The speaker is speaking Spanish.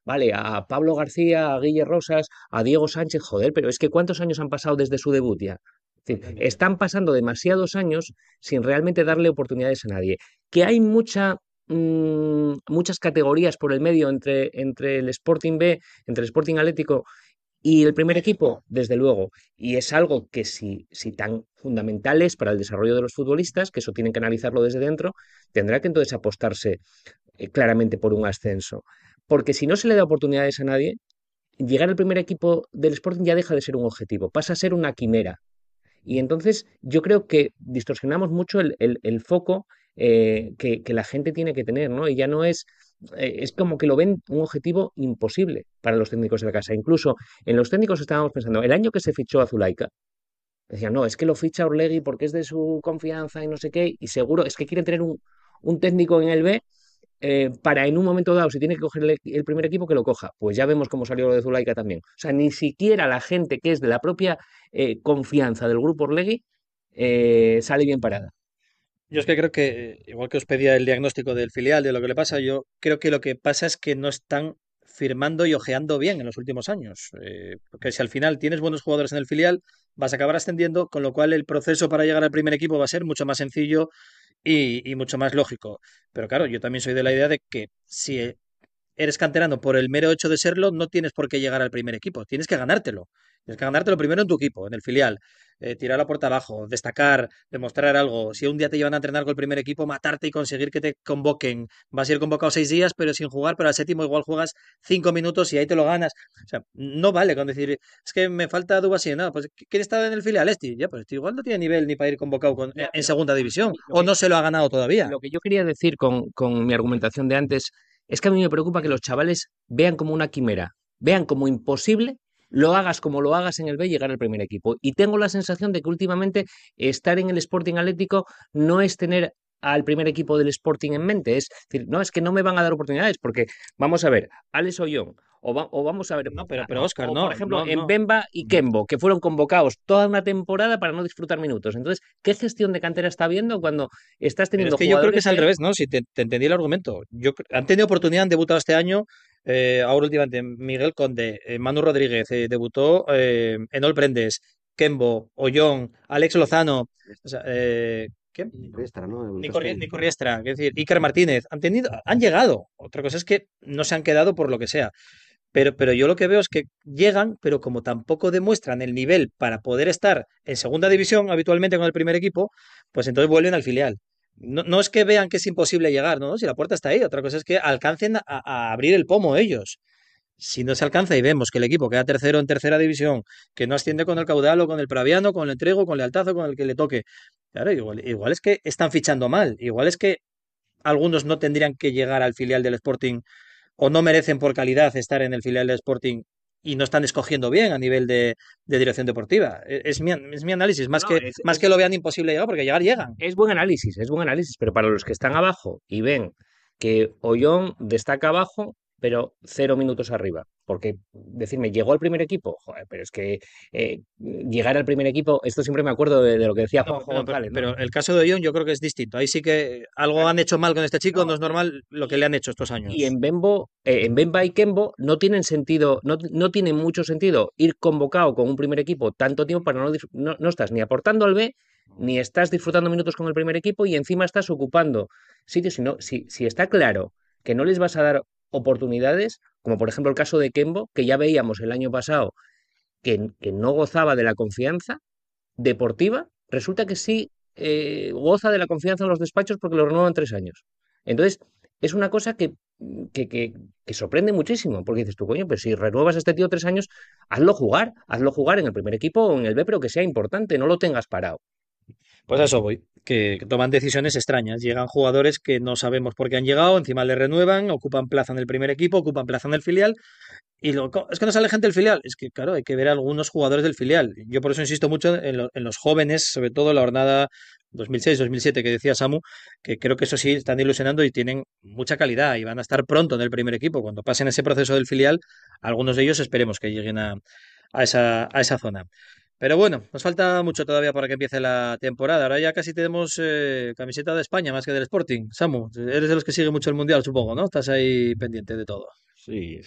vale, a Pablo García, a Guille Rosas, a Diego Sánchez, joder, pero es que ¿cuántos años han pasado desde su debut ya? Es decir, están pasando demasiados años sin realmente darle oportunidades a nadie. Que hay muchas categorías por el medio entre el Sporting B, entre el Sporting Atlético y el primer equipo, desde luego, y es algo que si tan fundamental es para el desarrollo de los futbolistas, que eso tienen que analizarlo desde dentro, tendrá que entonces apostarse claramente por un ascenso. Porque si no se le da oportunidades a nadie, llegar al primer equipo del Sporting ya deja de ser un objetivo, pasa a ser una quimera. Y entonces yo creo que distorsionamos mucho el foco que la gente tiene que tener, ¿no? Y ya no es como que lo ven un objetivo imposible para los técnicos de la casa. Incluso en los técnicos estábamos pensando, el año que se fichó a Zulaika, decían, no, es que lo ficha Orlegui porque es de su confianza y no sé qué, y seguro es que quieren tener un técnico en el B para en un momento dado, si tiene que coger el primer equipo, que lo coja. Pues ya vemos cómo salió lo de Zulaika también. O sea, ni siquiera la gente que es de la propia confianza del grupo Orlegui sale bien parada. Yo es que creo que, igual que os pedía el diagnóstico del filial, de lo que le pasa, yo creo que lo que pasa es que no están firmando y ojeando bien en los últimos años. Porque si al final tienes buenos jugadores en el filial, vas a acabar ascendiendo, con lo cual el proceso para llegar al primer equipo va a ser mucho más sencillo y mucho más lógico. Pero claro, yo también soy de la idea de que si eres canterano por el mero hecho de serlo, no tienes por qué llegar al primer equipo, tienes que ganártelo. Tienes que ganártelo primero en tu equipo, en el filial, tirar la puerta abajo, destacar, demostrar algo. Si un día te llevan a entrenar con el primer equipo, matarte y conseguir que te convoquen. Vas a ir convocado 6 días, pero sin jugar, pero al séptimo igual juegas 5 minutos y ahí te lo ganas. O sea, no vale con decir, es que me falta Dubasí, no, pues ¿quién está en el filial? Este, ya, pues este igual no tiene nivel ni para ir convocado Ya, en pero segunda a división, mí o no se lo ha ganado todavía. lo que yo quería decir con mi argumentación de antes es que a mí me preocupa que los chavales vean como una quimera, vean como imposible, lo hagas como lo hagas en el B, llegar al primer equipo. Y tengo la sensación de que últimamente estar en el Sporting Atlético no es tener al primer equipo del Sporting en mente, es decir, no, es que no me van a dar oportunidades, porque vamos a ver, Alex Ollón, o vamos a ver, No, pero Oscar, por no, ejemplo, no, en no. Bemba y Kembo, que fueron convocados toda una temporada para no disfrutar minutos. Entonces, ¿qué gestión de cantera está habiendo cuando estás Pero es teniendo que yo creo que jugadores es al que revés, ¿no? Si te entendí el argumento. Han tenido oportunidad, han debutado este año. Ahora últimamente Miguel Conde, Manu Rodríguez debutó, Enol Prendes, Kembo, Ollón, Alex Lozano, o sea, ¿qué? Riestra, ¿no? El resto. Nico Riestra, es decir, Iker Martínez, han llegado. Otra cosa es que no se han quedado por lo que sea. Pero yo lo que veo es que llegan, pero como tampoco demuestran el nivel para poder estar en segunda división habitualmente con el primer equipo, pues entonces vuelven al filial. No, no es que vean que es imposible llegar, ¿no? Si la puerta está ahí, otra cosa es que alcancen a abrir el pomo ellos. Si no se alcanza y vemos que el equipo queda tercero en tercera división, que no asciende con el caudal o con el praviano, con el entrego, con el altazo, con el que le toque. Claro, igual es que están fichando mal, igual es que algunos no tendrían que llegar al filial del Sporting o no merecen por calidad estar en el filial del Sporting y no están escogiendo bien a nivel de dirección deportiva. Es mi análisis, no, no, más que lo vean imposible llegar, porque llegar llegan. es buen análisis, pero para los que están abajo y ven que Ollón destaca abajo, pero 0 minutos arriba. Porque decirme, llegó al primer equipo, joder, pero es que llegar al primer equipo, esto siempre me acuerdo de lo que decía No, Juanjo González, ¿no? pero el caso de Ollón yo creo que es distinto. Ahí sí que algo Claro, han hecho mal con este chico, no no, es normal lo que le han hecho estos y años. en Bemba y Kembo no tienen sentido, no tiene mucho sentido ir convocado con un primer equipo tanto tiempo para no estás ni aportando al B, ni estás disfrutando minutos con el primer equipo y encima estás ocupando sitios. Si está claro que no les vas a dar oportunidades, como por ejemplo el caso de Kembo, que ya veíamos el año pasado que no gozaba de la confianza deportiva, resulta que sí goza de la confianza en los despachos porque lo renuevan 3 años. Entonces, es una cosa que, que, que sorprende muchísimo, porque dices tú, coño, pero si renuevas a este tío 3 años, hazlo jugar en el primer equipo o en el B, pero que sea importante, no lo tengas parado. Pues a eso voy, que toman decisiones extrañas. Llegan jugadores que no sabemos por qué han llegado, encima le renuevan, ocupan plaza en el primer equipo, ocupan plaza en el filial. Es que no sale gente del filial. Es que, claro, hay que ver a algunos jugadores del filial. Yo por eso insisto mucho en los jóvenes, sobre todo la jornada 2006-2007 que decía Samu, que creo que eso sí están ilusionando y tienen mucha calidad y van a estar pronto en el primer equipo. Cuando pasen ese proceso del filial, algunos de ellos esperemos que lleguen a esa zona. Pero bueno, nos falta mucho todavía para que empiece la temporada. Ahora ya casi tenemos camiseta de España más que del Sporting. Samu, eres de los que sigue mucho el Mundial, supongo, ¿no? Estás ahí pendiente de todo. Sí,